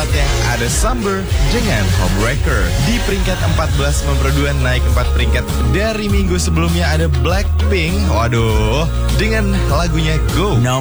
keempatnya ada Summer dengan Homewrecker. Di peringkat 14 nomor 2 naik 4 peringkat dari minggu sebelumnya ada Blackpink. Waduh, dengan lagunya Go. Nomor